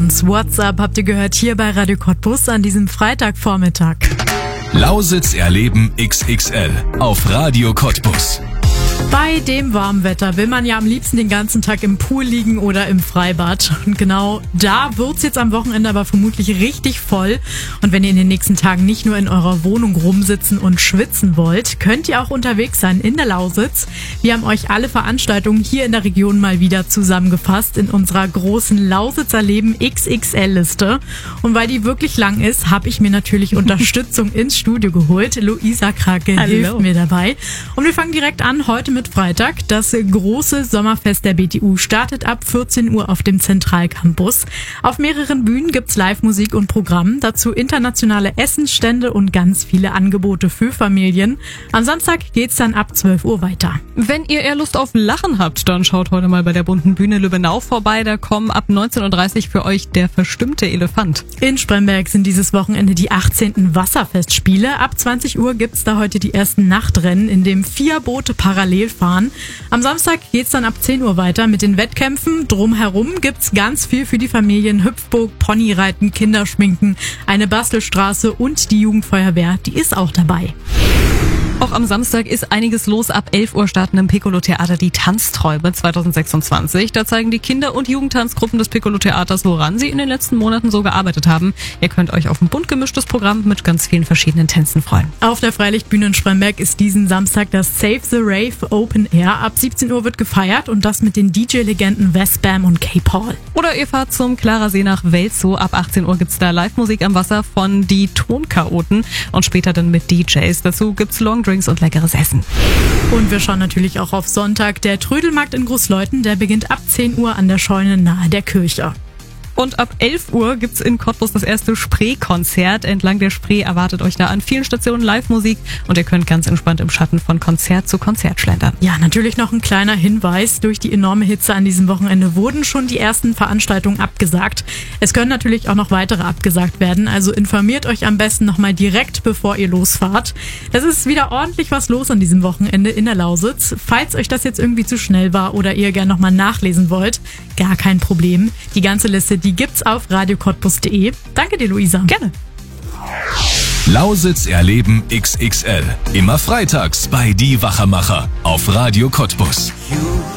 Jams. What's up habt ihr gehört hier bei Radio Cottbus an diesem Freitagvormittag. Lausitz erleben XXL auf Radio Cottbus. Bei dem warmen Wetter will man ja am liebsten den ganzen Tag im Pool liegen oder im Freibad. Und genau da wird's jetzt am Wochenende aber vermutlich richtig voll. Und wenn ihr in den nächsten Tagen nicht nur in eurer Wohnung rumsitzen und schwitzen wollt, könnt ihr auch unterwegs sein in der Lausitz. Wir haben euch alle Veranstaltungen hier in der Region mal wieder zusammengefasst in unserer großen Lausitzer Leben XXL-Liste. Und weil die wirklich lang ist, habe ich mir natürlich Unterstützung ins Studio geholt. Luisa Krake hilft mir dabei. Und wir fangen direkt an heute mit Freitag. Das große Sommerfest der BTU startet ab 14 Uhr auf dem Zentralcampus. Auf mehreren Bühnen gibt's Live-Musik und Programm, dazu internationale Essensstände und ganz viele Angebote für Familien. Am Samstag geht's dann ab 12 Uhr weiter. Wenn ihr eher Lust auf Lachen habt, dann schaut heute mal bei der bunten Bühne Lübbenau vorbei. Da kommen ab 19.30 Uhr für euch der verstimmte Elefant. In Spremberg sind dieses Wochenende die 18. Wasserfestspiele. Ab 20 Uhr gibt's da heute die ersten Nachtrennen, in dem 4 Boote parallel fahren. Am Samstag geht's dann ab 10 Uhr weiter mit den Wettkämpfen. Drumherum gibt's ganz viel für die Familien. Hüpfburg, Ponyreiten, Kinderschminken, eine Bastelstraße und die Jugendfeuerwehr, die ist auch dabei. Auch am Samstag ist einiges los. Ab 11 Uhr starten im Piccolo-Theater die Tanzträume 2026. Da zeigen die Kinder- und Jugendtanzgruppen des Piccolo-Theaters, woran sie in den letzten Monaten so gearbeitet haben. Ihr könnt euch auf ein bunt gemischtes Programm mit ganz vielen verschiedenen Tänzen freuen. Auf der Freilichtbühne in Spremberg ist diesen Samstag das Save the Rave Open Air. Ab 17 Uhr wird gefeiert und das mit den DJ-Legenden Westbam und K-Paul. Oder ihr fahrt zum Klarer See nach Welzow. Ab 18 Uhr gibt's da Live-Musik am Wasser von die Tonchaoten und später dann mit DJs. Dazu gibt's Longdrinks und leckeres Essen. Und wir schauen natürlich auch auf Sonntag. Der Trödelmarkt in Großleuthen, der beginnt ab 10 Uhr an der Scheune nahe der Kirche. Und ab 11 Uhr gibt's in Cottbus das erste Spree-Konzert. Entlang der Spree erwartet euch da an vielen Stationen Live-Musik und ihr könnt ganz entspannt im Schatten von Konzert zu Konzert schlendern. Ja, natürlich noch ein kleiner Hinweis. Durch die enorme Hitze an diesem Wochenende wurden schon die ersten Veranstaltungen abgesagt. Es können natürlich auch noch weitere abgesagt werden, also informiert euch am besten nochmal direkt, bevor ihr losfahrt. Es ist wieder ordentlich was los an diesem Wochenende in der Lausitz. Falls euch das jetzt irgendwie zu schnell war oder ihr gerne nochmal nachlesen wollt, gar kein Problem. Die ganze Liste, die gibt's auf radiocottbus.de. Danke dir, Luisa. Gerne. Lausitz erleben XXL. Immer freitags bei Die Wachermacher auf Radio Cottbus.